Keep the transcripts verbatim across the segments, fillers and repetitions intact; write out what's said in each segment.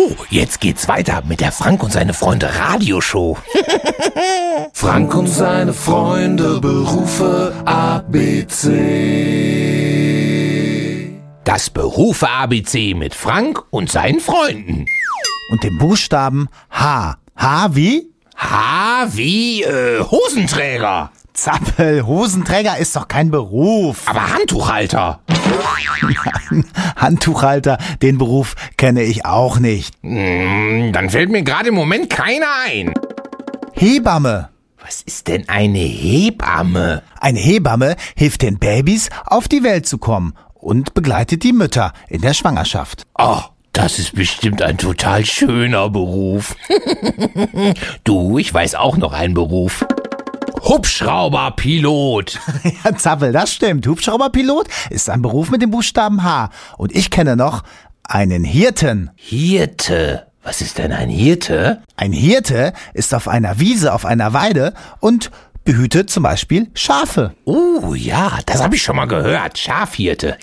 So, jetzt geht's weiter mit der Frank und seine Freunde Radioshow. Frank und seine Freunde, Berufe A B C. Das Berufe-A B C mit Frank und seinen Freunden. Und dem Buchstaben H. H wie? H wie äh, Hosenträger. Zappel, Hosenträger ist doch kein Beruf. Aber Handtuchhalter. Handtuchhalter, den Beruf kenne ich auch nicht. Hm, dann fällt mir gerade im Moment keiner ein. Hebamme. Was ist denn eine Hebamme? Eine Hebamme hilft den Babys, auf die Welt zu kommen und begleitet die Mütter in der Schwangerschaft. Oh, das ist bestimmt ein total schöner Beruf. Du, ich weiß auch noch einen Beruf. Hubschrauberpilot. Ja, Zappel, das stimmt. Hubschrauberpilot ist ein Beruf mit dem Buchstaben H. Und ich kenne noch einen Hirten. Hirte. Was ist denn ein Hirte? Ein Hirte ist auf einer Wiese, auf einer Weide und behütet zum Beispiel Schafe. Oh ja, das habe ich schon mal gehört. Schafhirte.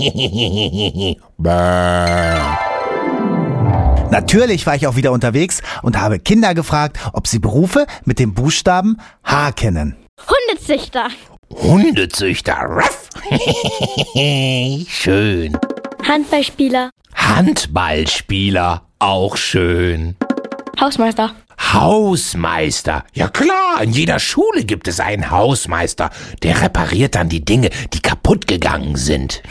Natürlich war ich auch wieder unterwegs und habe Kinder gefragt, ob sie Berufe mit dem Buchstaben H kennen. Hundezüchter. Hundezüchter. Ruff. Schön. Handballspieler. Handballspieler. Auch schön. Hausmeister. Hausmeister. Ja klar, in jeder Schule gibt es einen Hausmeister. Der repariert dann die Dinge, die kaputt gegangen sind.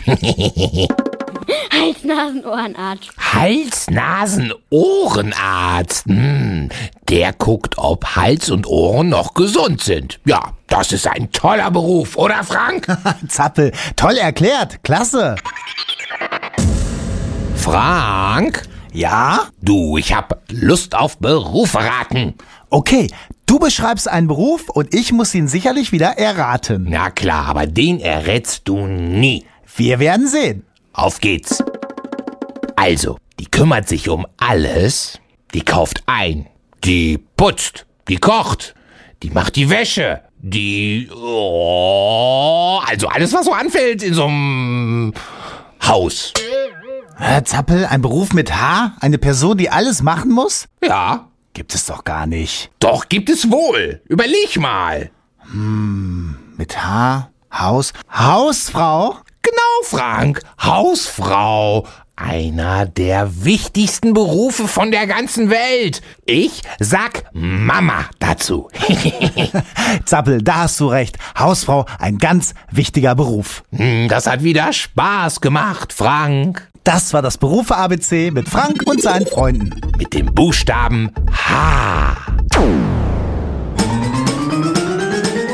Hals-Nasen-Ohrenarzt. Hals-Nasen-Ohrenarzt. Hm, der guckt, ob Hals und Ohren noch gesund sind. Ja, das ist ein toller Beruf, oder Frank? Zappel, toll erklärt, klasse. Frank? Ja? Du, ich hab Lust auf Berufe raten. Okay, du beschreibst einen Beruf und ich muss ihn sicherlich wieder erraten. Na klar, aber den errätst du nie. Wir werden sehen. Auf geht's. Also, die kümmert sich um alles. Die kauft ein. Die putzt. Die kocht. Die macht die Wäsche. Die... Oh, also alles, was so anfällt in so einem Haus. Herr Zappel, ein Beruf mit H? Eine Person, die alles machen muss? Ja. Gibt es doch gar nicht. Doch, gibt es wohl. Überleg mal. Hm, mit H? Haus? Hausfrau? Genau, Frank. Hausfrau. Einer der wichtigsten Berufe von der ganzen Welt. Ich sag Mama dazu. Zappel, da hast du recht. Hausfrau, ein ganz wichtiger Beruf. Das hat wieder Spaß gemacht, Frank. Das war das Berufe-A B C mit Frank und seinen Freunden. Mit dem Buchstaben H.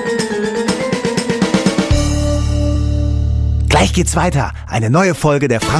Gleich geht's weiter. Eine neue Folge der Frank